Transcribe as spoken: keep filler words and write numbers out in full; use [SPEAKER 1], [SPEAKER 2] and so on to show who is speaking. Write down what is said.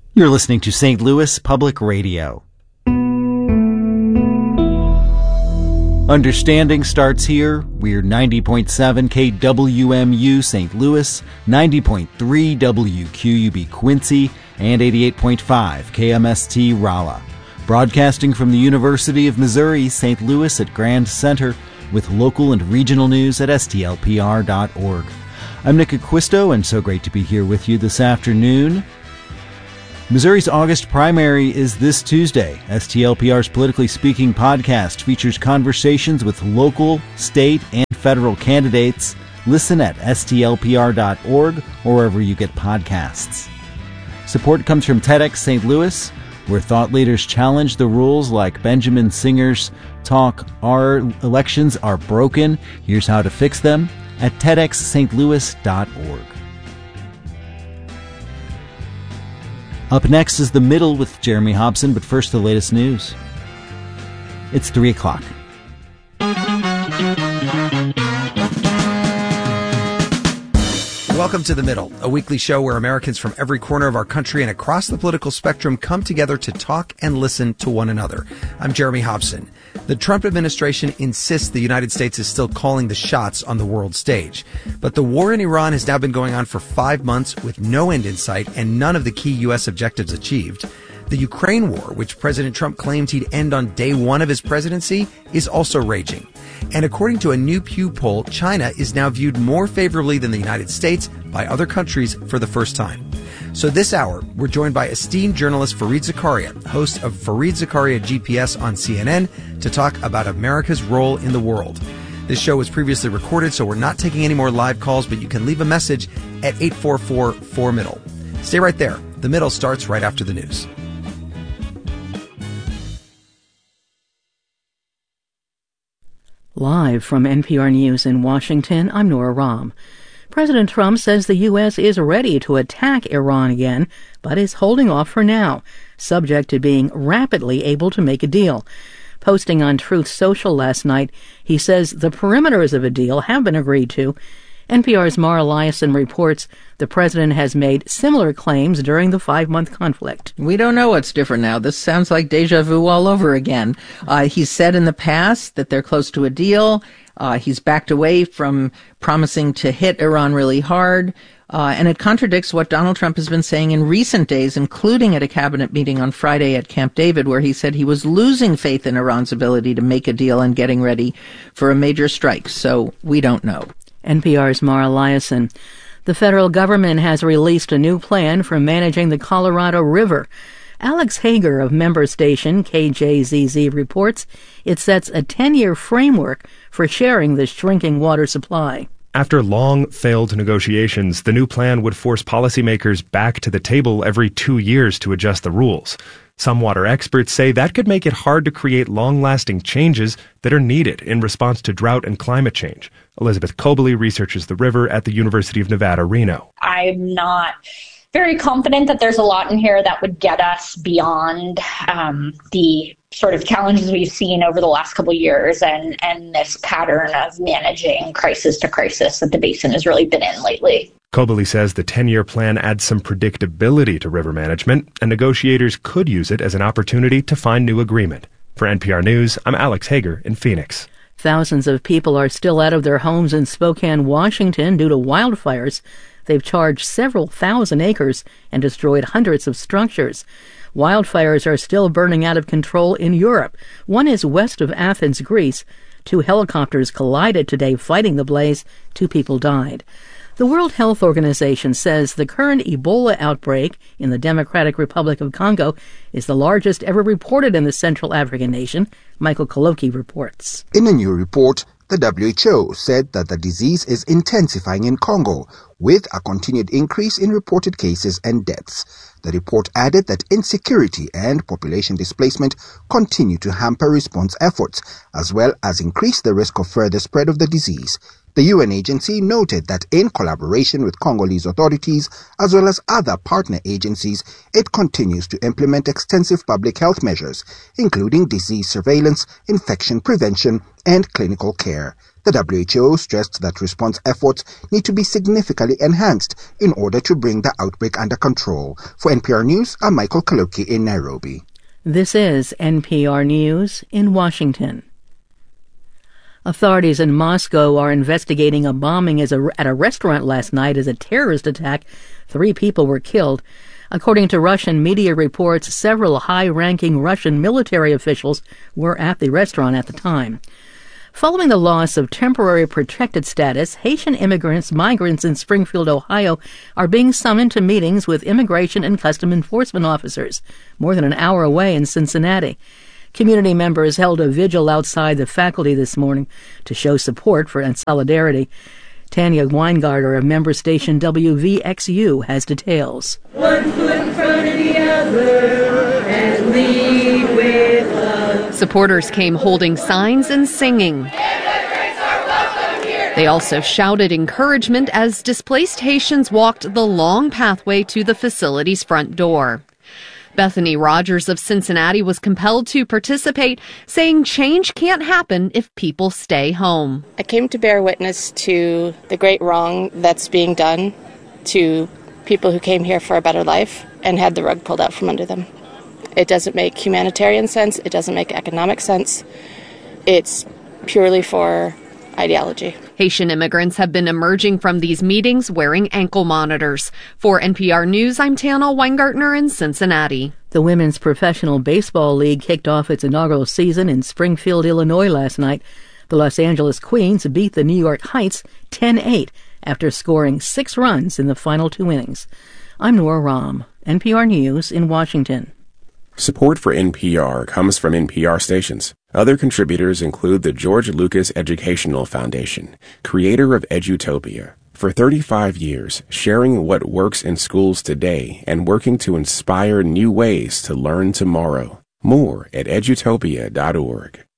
[SPEAKER 1] You're listening to Saint Louis Public Radio. Understanding starts here. We're ninety point seven K W M U Saint Louis, ninety point three W Q U B Quincy, and eighty-eight point five K M S T Rolla. Broadcasting from the University of Missouri, Saint Louis at Grand Center, with local and regional news at S T L P R dot org. I'm Nick Acquisto, and so great to be here with you this afternoon. Missouri's August primary is this Tuesday. S T L P R's Politically Speaking podcast features conversations with local, state, and federal candidates. Listen at S T L P R dot org or wherever you get podcasts. Support comes from TEDx Saint Louis, where thought leaders challenge the rules like Benjamin Singer's talk, "Our Elections Are Broken. Here's How to Fix Them," at TEDx Saint Louis dot org. Up next is The Middle with Jeremy Hobson, but first the latest news. It's three o'clock.
[SPEAKER 2] Welcome to The Middle, a weekly show where Americans from every corner of our country and across the political spectrum come together to talk and listen to one another. I'm Jeremy Hobson. The Trump administration insists the United States is still calling the shots on the world stage. But the war in Iran has now been going on for five months with no end in sight and none of the key U S objectives achieved. The Ukraine war, which President Trump claimed he'd end on day one of his presidency, is also raging. And according to a new Pew poll, China is now viewed more favorably than the United States by other countries for the first time. So this hour, we're joined by esteemed journalist Fareed Zakaria, host of Fareed Zakaria G P S on C N N, to talk about America's role in the world. This show was previously recorded, so we're not taking any more live calls, but you can leave a message at eight four four, four middle. Stay right there. The Middle starts right after the news.
[SPEAKER 3] Live from N P R News in Washington, I'm Nora Rahm. President Trump says the U S is ready to attack Iran again, but is holding off for now, subject to being rapidly able to make a deal. Posting on Truth Social last night, he says the perimeters of a deal have been agreed to. N P R's Mara Liasson reports the president has made similar claims during the five-month conflict.
[SPEAKER 4] We don't know what's different now. This sounds like deja vu all over again. Uh, he's said in the past that they're close to a deal. Uh, he's backed away from promising to hit Iran really hard. Uh, and it contradicts what Donald Trump has been saying in recent days, including at a cabinet meeting on Friday at Camp David, where he said he was losing faith in Iran's ability to make a deal and getting ready for a major strike. So we don't know.
[SPEAKER 3] N P R's Mara Liasson. The federal government has released a new plan for managing the Colorado River. Alex Hager of member station K J Z Z reports it sets a ten-year framework for sharing the shrinking water supply.
[SPEAKER 5] After long, failed negotiations, the new plan would force policymakers back to the table every two years to adjust the rules. Some water experts say that could make it hard to create long-lasting changes that are needed in response to drought and climate change. Elizabeth Cobley researches the river at the University of Nevada, Reno.
[SPEAKER 6] I'm not very confident that there's a lot in here that would get us beyond um, the sort of challenges we've seen over the last couple of years and, and this pattern of managing crisis to crisis that the basin has really been in lately.
[SPEAKER 5] Cobley says the ten-year plan adds some predictability to river management, and negotiators could use it as an opportunity to find new agreement. For N P R News, I'm Alex Hager in Phoenix.
[SPEAKER 3] Thousands of people are still out of their homes in Spokane, Washington due to wildfires. They've charged several thousand acres and destroyed hundreds of structures. Wildfires are still burning out of control in Europe. One is west of Athens, Greece. Two helicopters collided today fighting the blaze. Two people died. The World Health Organization says the current Ebola outbreak in the Democratic Republic of Congo is the largest ever reported in the Central African nation. Michael Koloki reports.
[SPEAKER 7] In a new report, the W H O said that the disease is intensifying in Congo, with a continued increase in reported cases and deaths. The report added that insecurity and population displacement continue to hamper response efforts, as well as increase the risk of further spread of the disease. The U N agency noted that in collaboration with Congolese authorities, as well as other partner agencies, it continues to implement extensive public health measures, including disease surveillance, infection prevention, and clinical care. The W H O stressed that response efforts need to be significantly enhanced in order to bring the outbreak under control. For N P R News, I'm Michael Kaloki in Nairobi.
[SPEAKER 3] This is N P R News in Washington. Authorities in Moscow are investigating a bombing at a restaurant last night as a terrorist attack. Three people were killed. According to Russian media reports, several high-ranking Russian military officials were at the restaurant at the time. Following the loss of temporary protected status, Haitian immigrants, migrants in Springfield, Ohio, are being summoned to meetings with immigration and custom enforcement officers, more than an hour away in Cincinnati. Community members held a vigil outside the faculty this morning to show support for and solidarity. Tanya Weingarter of member station W V X U has details.
[SPEAKER 8] One foot in front of the other and lead with love.
[SPEAKER 9] Supporters came holding signs and singing. They also shouted encouragement as displaced Haitians walked the long pathway to the facility's front door. Bethany Rogers of Cincinnati was compelled to participate, saying change can't happen if people stay home.
[SPEAKER 10] I came to bear witness to the great wrong that's being done to people who came here for a better life and had the rug pulled out from under them. It doesn't make humanitarian sense. It doesn't make economic sense. It's purely for ideology.
[SPEAKER 9] Haitian immigrants have been emerging from these meetings wearing ankle monitors. For N P R News, I'm Tana Weingartner in Cincinnati.
[SPEAKER 3] The Women's Professional Baseball League kicked off its inaugural season in Springfield, Illinois last night. The Los Angeles Queens beat the New York Heights ten eight after scoring six runs in the final two innings. I'm Nora Rahm, N P R News in Washington.
[SPEAKER 11] Support for N P R comes from N P R stations. Other contributors include the George Lucas Educational Foundation, creator of Edutopia. For thirty-five years, sharing what works in schools today and working to inspire new ways to learn tomorrow. More at edutopia dot org.